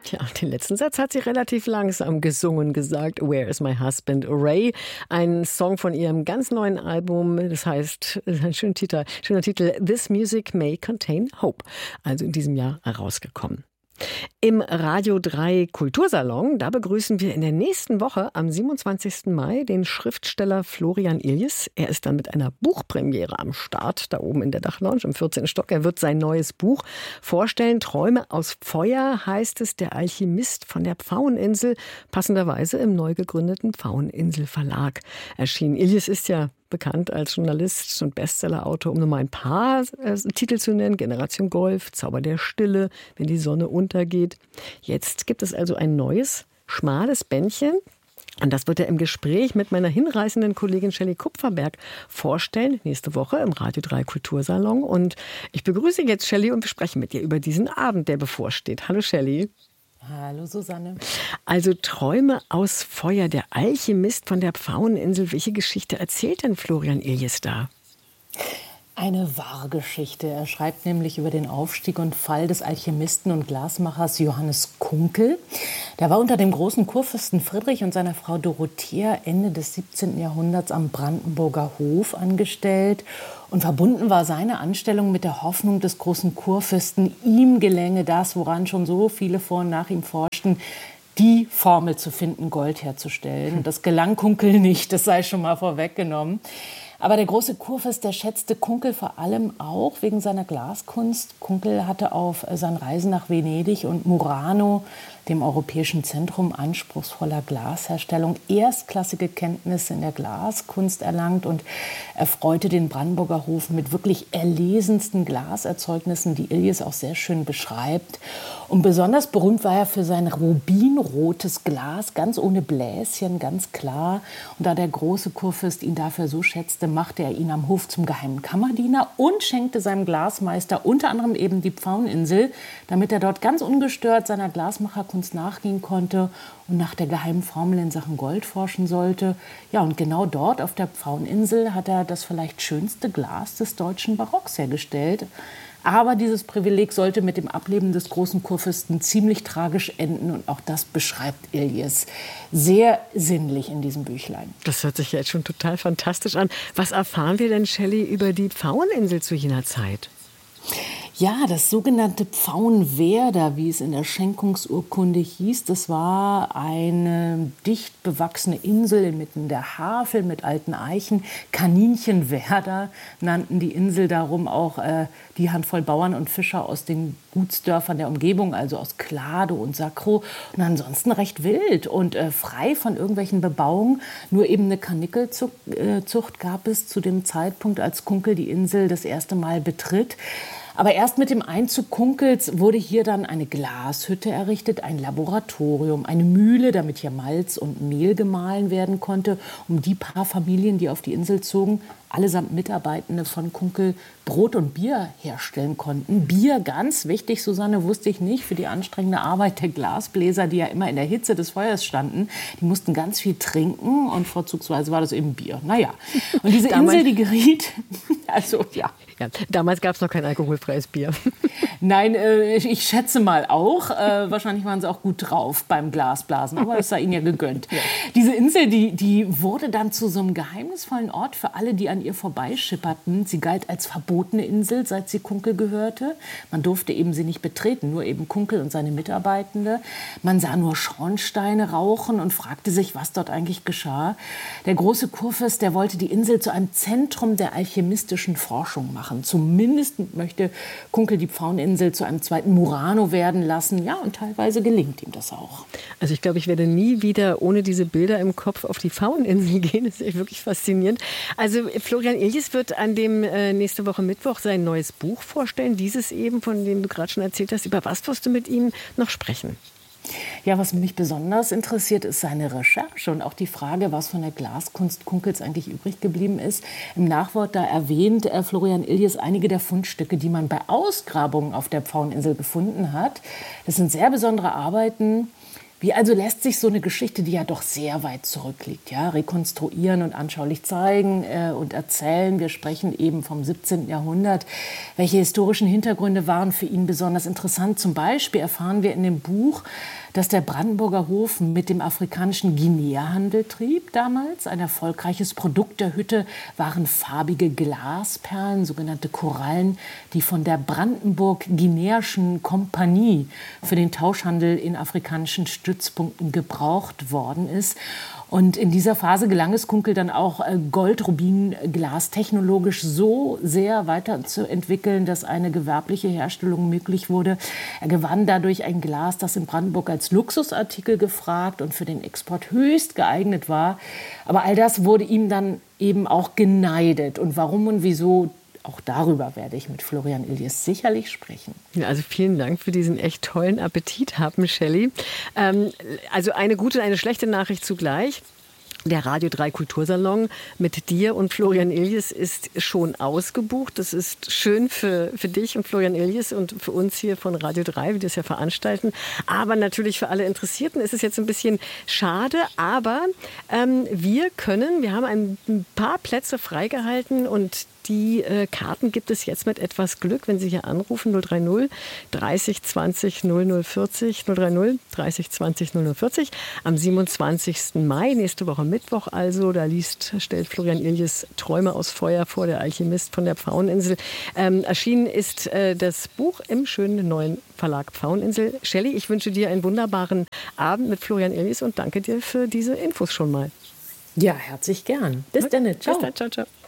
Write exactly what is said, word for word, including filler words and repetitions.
Ja, den letzten Satz hat sie relativ langsam gesungen, gesagt. Where is my husband, Ray? Ein Song von ihrem ganz neuen Album, das heißt, ein schöner Titel, schöner Titel, This Music May Contain Hope. Also in diesem Jahr herausgekommen. Im Radio drei Kultursalon, da begrüßen wir in der nächsten Woche am siebenundzwanzigsten Mai den Schriftsteller Florian Iljes. Er ist dann mit einer Buchpremiere am Start, da oben in der Dachlounge im vierzehnten Stock. Er wird sein neues Buch vorstellen. Träume aus Feuer heißt es, der Alchemist von der Pfaueninsel, passenderweise im neu gegründeten Pfaueninsel Verlag erschienen. Iljes ist ja bekannt als Journalist und Bestsellerautor, um nur mal ein paar äh, Titel zu nennen. Generation Golf, Zauber der Stille, Wenn die Sonne untergeht. Jetzt gibt es also ein neues, schmales Bändchen. Und das wird er im Gespräch mit meiner hinreißenden Kollegin Shelley Kupferberg vorstellen, nächste Woche im Radio drei Kultursalon. Und ich begrüße jetzt Shelley und wir sprechen mit ihr über diesen Abend, der bevorsteht. Hallo Shelley. Hallo Susanne. Also Träume aus Feuer, der Alchemist von der Pfaueninsel. Welche Geschichte erzählt denn Florian Iljes da? Eine wahre Geschichte. Er schreibt nämlich über den Aufstieg und Fall des Alchemisten und Glasmachers Johannes Kunkel. Der war unter dem großen Kurfürsten Friedrich und seiner Frau Dorothea Ende des siebzehnten Jahrhunderts am Brandenburger Hof angestellt. Und verbunden war seine Anstellung mit der Hoffnung des großen Kurfürsten, ihm gelänge das, woran schon so viele vor und nach ihm forschten, die Formel zu finden, Gold herzustellen. Das gelang Kunkel nicht, das sei schon mal vorweggenommen. Aber der große Kurfürst, der schätzte Kunkel vor allem auch wegen seiner Glaskunst. Kunkel hatte auf seinen Reisen nach Venedig und Murano, dem europäischen Zentrum anspruchsvoller Glasherstellung, erstklassige Kenntnisse in der Glaskunst erlangt und erfreute den Brandenburger Hof mit wirklich erlesensten Glaserzeugnissen, die Iljes auch sehr schön beschreibt. Und besonders berühmt war er für sein rubinrotes Glas, ganz ohne Bläschen, ganz klar. Und da der große Kurfürst ihn dafür so schätzte, machte er ihn am Hof zum geheimen Kammerdiener und schenkte seinem Glasmeister unter anderem eben die Pfaueninsel, damit er dort ganz ungestört seiner Glasmacherkunst nachgehen konnte und nach der geheimen Formel in Sachen Gold forschen sollte. Ja, und genau dort auf der Pfaueninsel hat er das vielleicht schönste Glas des deutschen Barocks hergestellt. Aber dieses Privileg sollte mit dem Ableben des großen Kurfürsten ziemlich tragisch enden. Und auch das beschreibt Iljes sehr sinnlich in diesem Büchlein. Das hört sich ja jetzt schon total fantastisch an. Was erfahren wir denn, Shelley, über die Pfaueninsel zu jener Zeit? Ja, das sogenannte Pfauenwerder, wie es in der Schenkungsurkunde hieß, das war eine dicht bewachsene Insel inmitten der Havel mit alten Eichen. Kaninchenwerder nannten die Insel darum auch äh, die Handvoll Bauern und Fischer aus den Gutsdörfern der Umgebung, also aus Klado und Sacro. Und ansonsten recht wild und äh, frei von irgendwelchen Bebauungen. Nur eben eine Karnickelzucht äh, Zucht gab es zu dem Zeitpunkt, als Kunkel die Insel das erste Mal betritt. Aber erst mit dem Einzug Kunkels wurde hier dann eine Glashütte errichtet, ein Laboratorium, eine Mühle, damit hier Malz und Mehl gemahlen werden konnte, um die paar Familien, die auf die Insel zogen, allesamt Mitarbeitende von Kunkel, Brot und Bier herstellen konnten. Bier, ganz wichtig, Susanne, wusste ich nicht, für die anstrengende Arbeit der Glasbläser, die ja immer in der Hitze des Feuers standen. Die mussten ganz viel trinken und vorzugsweise war das eben Bier. Naja, und diese Insel, die geriet, also ja. Ja, damals gab es noch kein alkoholfreies Bier. Nein, äh, ich schätze mal auch. Äh, wahrscheinlich waren sie auch gut drauf beim Glasblasen, aber das sei ihnen ja gegönnt. Ja. Diese Insel, die, die wurde dann zu so einem geheimnisvollen Ort für alle, die an ihr vorbeischipperten. Sie galt als verbotene Insel, seit sie Kunkel gehörte. Man durfte eben sie nicht betreten, nur eben Kunkel und seine Mitarbeitende. Man sah nur Schornsteine rauchen und fragte sich, was dort eigentlich geschah. Der große Kurfürst, der wollte die Insel zu einem Zentrum der alchemistischen Forschung machen. Zumindest möchte Kunkel die Pfaueninsel zu einem zweiten Murano werden lassen. Ja, und teilweise gelingt ihm das auch. Also ich glaube, ich werde nie wieder ohne diese Bilder im Kopf auf die Pfaueninsel gehen. Das ist echt wirklich faszinierend. Also Florian Iljes wird an dem äh, nächste Woche Mittwoch sein neues Buch vorstellen. Dieses eben, von dem du gerade schon erzählt hast. Über was wirst du mit ihm noch sprechen? Ja, was mich besonders interessiert, ist seine Recherche und auch die Frage, was von der Glaskunst Kunkels eigentlich übrig geblieben ist. Im Nachwort da erwähnt äh, Florian Iljes einige der Fundstücke, die man bei Ausgrabungen auf der Pfaueninsel gefunden hat. Das sind sehr besondere Arbeiten, Wie also lässt sich so eine Geschichte, die ja doch sehr weit zurückliegt, ja, rekonstruieren und anschaulich zeigen äh, und erzählen? Wir sprechen eben vom siebzehnten Jahrhundert. Welche historischen Hintergründe waren für ihn besonders interessant? Zum Beispiel erfahren wir in dem Buch, dass der Brandenburger Hof mit dem afrikanischen Guinea Handel trieb damals. Ein erfolgreiches Produkt der Hütte waren farbige Glasperlen, sogenannte Korallen, die von der Brandenburg-Guineischen Kompanie für den Tauschhandel in afrikanischen Stützpunkten gebraucht worden ist. Und in dieser Phase gelang es Kunkel dann auch, Gold-Rubin-Glas technologisch so sehr weiterzuentwickeln, dass eine gewerbliche Herstellung möglich wurde. Er gewann dadurch ein Glas, das in Brandenburg als Luxusartikel gefragt und für den Export höchst geeignet war. Aber all das wurde ihm dann eben auch geneidet. Und warum und wieso? Auch darüber werde ich mit Florian Illies sicherlich sprechen. Ja, also vielen Dank für diesen echt tollen Appetit haben, Shelley. Ähm, also eine gute und eine schlechte Nachricht zugleich. Der Radio drei Kultursalon mit dir und Florian Illies ist schon ausgebucht. Das ist schön für, für dich und Florian Illies und für uns hier von Radio drei, wie wir das ja veranstalten. Aber natürlich für alle Interessierten ist es jetzt ein bisschen schade. Aber ähm, wir können, wir haben ein paar Plätze freigehalten und die äh, Karten gibt es jetzt mit etwas Glück, wenn Sie hier anrufen, null drei null, dreißig zwanzig null null vierzig, null drei null, dreißig zwanzig null null vierzig. Am siebenundzwanzigsten Mai, nächste Woche Mittwoch also, da liest, stellt Florian Illies Träume aus Feuer vor, der Alchemist von der Pfaueninsel. Ähm, erschienen ist äh, das Buch im schönen neuen Verlag Pfaueninsel. Shelley, ich wünsche dir einen wunderbaren Abend mit Florian Illies und danke dir für diese Infos schon mal. Ja, herzlich gern. Bis dann. Ciao. Bis dann. Ciao, ciao.